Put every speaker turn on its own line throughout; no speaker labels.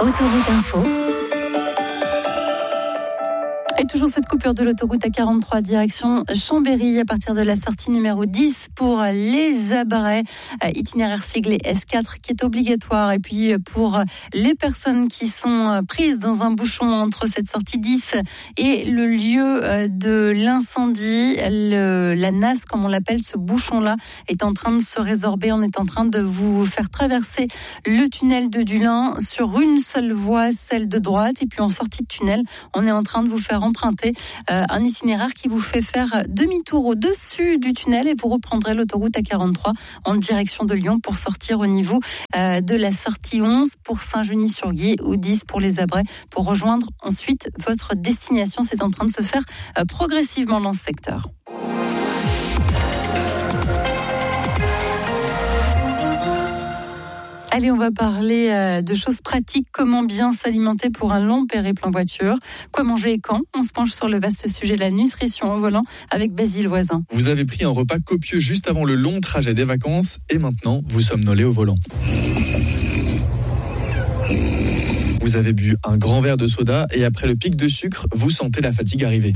Autoroute Info.
Et toujours cette coupure de l'autoroute A43 direction Chambéry à partir de la sortie numéro 10 pour les Abrets, itinéraire siglé S4 qui est obligatoire. Et puis pour les personnes qui sont prises dans un bouchon entre cette sortie 10 et le lieu de l'incendie, la NAS comme on l'appelle, ce bouchon-là est en train de se résorber. On est en train de vous faire traverser le tunnel de Dulin sur une seule voie, celle de droite. Et puis en sortie de tunnel, on est en train de vous faire emprunter un itinéraire qui vous fait faire demi-tour au-dessus du tunnel et vous reprendrez l'autoroute A43 en direction de Lyon pour sortir au niveau de la sortie 11 pour Saint-Genis-sur-Guiers ou 10 pour les Abrets pour rejoindre ensuite votre destination. C'est en train de se faire progressivement dans ce secteur. Allez, on va parler de choses pratiques. Comment bien s'alimenter pour un long périple en voiture? Quoi manger et quand? On se penche sur le vaste sujet de la nutrition au volant avec Basile Voisin.
Vous avez pris un repas copieux juste avant le long trajet des vacances et maintenant vous somnolez au volant. Vous avez bu un grand verre de soda et après le pic de sucre, vous sentez la fatigue arriver.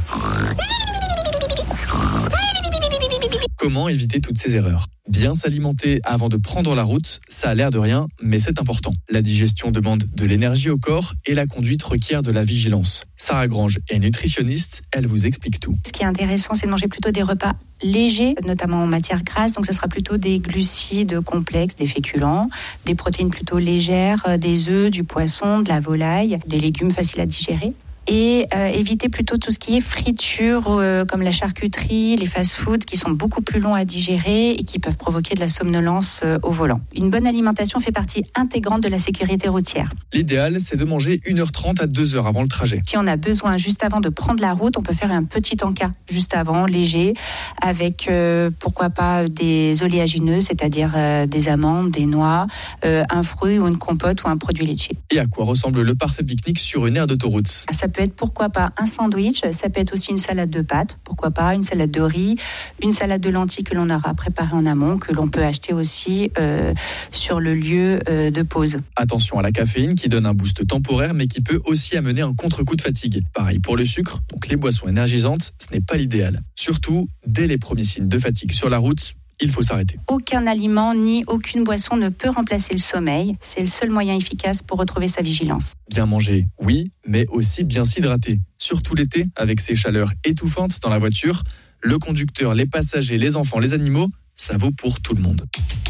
Comment éviter toutes ces erreurs? Bien s'alimenter avant de prendre la route, ça a l'air de rien, mais c'est important. La digestion demande de l'énergie au corps et la conduite requiert de la vigilance. Sarah Grange est nutritionniste, elle vous explique tout.
Ce qui est intéressant, c'est de manger plutôt des repas légers, notamment en matière grasse. Donc ce sera plutôt des glucides complexes, des féculents, des protéines plutôt légères, des œufs, du poisson, de la volaille, des légumes faciles à digérer. Et éviter plutôt tout ce qui est friture, comme la charcuterie, les fast-foods qui sont beaucoup plus longs à digérer et qui peuvent provoquer de la somnolence au volant. Une bonne alimentation fait partie intégrante de la sécurité routière.
L'idéal, c'est de manger 1h30 à 2h avant le trajet.
Si on a besoin juste avant de prendre la route, on peut faire un petit encas juste avant, léger, avec pourquoi pas des oléagineux, c'est-à-dire des amandes, des noix, un fruit ou une compote ou un produit laitier.
Et à quoi ressemble le parfait pique-nique sur une aire d'autoroute?
Ça peut être pourquoi pas un sandwich, ça peut être aussi une salade de pâtes, pourquoi pas une salade de riz, une salade de lentilles que l'on aura préparée en amont, que l'on peut acheter aussi sur le lieu de pause.
Attention à la caféine qui donne un boost temporaire mais qui peut aussi amener un contre-coup de fatigue. Pareil pour le sucre, donc les boissons énergisantes, ce n'est pas l'idéal. Surtout, dès les premiers signes de fatigue sur la route, il faut s'arrêter.
Aucun aliment ni aucune boisson ne peut remplacer le sommeil. C'est le seul moyen efficace pour retrouver sa vigilance.
Bien manger, oui, mais aussi bien s'hydrater. Surtout l'été, avec ces chaleurs étouffantes dans la voiture, le conducteur, les passagers, les enfants, les animaux, ça vaut pour tout le monde.